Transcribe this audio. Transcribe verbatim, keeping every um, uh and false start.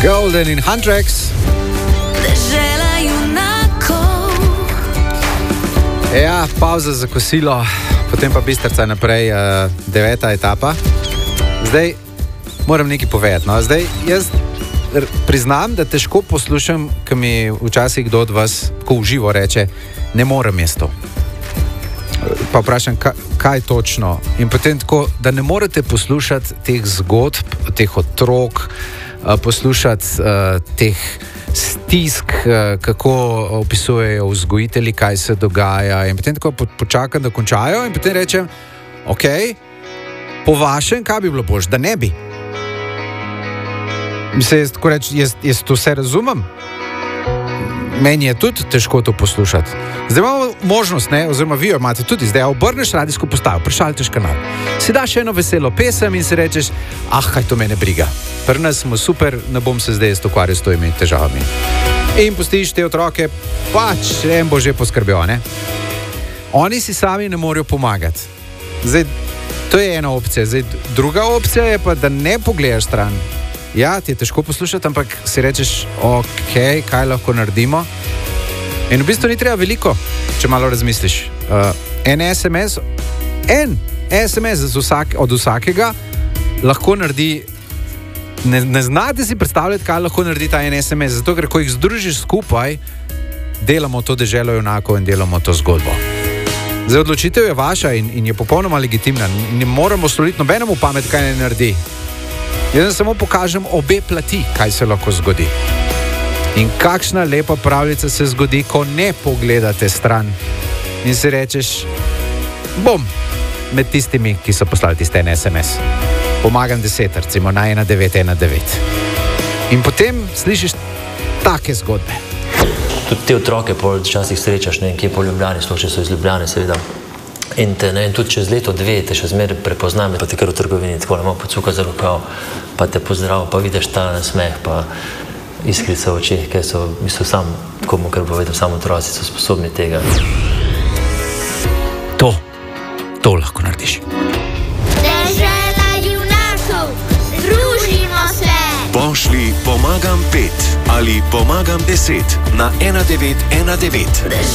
Golden in Huntrax. Ja, pauza za kosilo, potem pa Bistrica naprej, uh, deveta etapa. Zdaj moram nekaj povedati. No? Zdaj jaz priznam, da težko poslušam, ko mi včasih kdo od vas tako v živo reče, ne morem jaz to. Pa vprašam, kaj, kaj točno. In potem tako, da ne morete poslušati teh zgodb, teh otrok, poslušati uh, teh stisk, uh, kako opisujejo vzgojitelji, kaj se dogaja. In potem tako počakam, da končajo in potem rečem, ok, po vašem, kaj bi bilo boljše, da ne bi. Mislim, jaz, tako reč, jaz, jaz to vse razumem. Meni je tudi težko to poslušati. Zdaj imamo možnost, ne, oziroma vi jo imate tudi, zdaj obrneš radijsko postajo, prešalteš kanal. Si daš eno veselo pesem in si rečeš, ah, kaj to mene briga. Pri nas smo super, ne bom se zdaj ukvarjal s temi težavami. In pustiš te otroke, pač, en bo že poskrbel, ne. Oni si sami ne morejo pomagati. Zdaj, to je ena opcija. Zdaj, druga opcija je pa, da ne pogledaš stran. Ja, ti je težko poslušati, ampak si rečeš, ok, kaj lahko naredimo. In v bistvu ni treba veliko, če malo razmisliš. Uh, en es em es, en es em es vsak, od vsakega lahko naredi, ne, ne znate si predstavljati, kaj lahko naredi ta en es em es, zato ker ko jih združiš skupaj, delamo to deželo junakov in delamo to zgodbo. Zdaj, odločitev je vaša in, in je popolnoma legitimna. Ne moramo stoliti nobenemu pamet, kaj ne naredi. Jaz samo pokažem obe plati, kaj se lahko zgodi. In kakšna lepa pravljica se zgodi, ko ne pogledate stran in si rečeš, bom med tistimi, ki so poslali tiste en es em es. Pomagam deset, recimo na ena devet ena devet. In potem slišiš take zgodbe. Tudi te otroke pol včasih srečaš, ne vem, kje po Ljubljani, sploh če so iz Ljubljane, seveda. In, te, ne, in tudi čez leto, dve, te še zmeraj prepoznam, pa te kar v trgovini tako malo pocuka za rokav, pa te pozdrav, pa vidiš ta nasmeh, pa iskrica v očeh, ker so, v bistvu sam, tako bom kar povedal, samo otroci so sposobni tega. To, to lahko narediš. Dežela junakov, združimo se! Pošli pomagam pet ali pomagam deset na ena devet ena devet.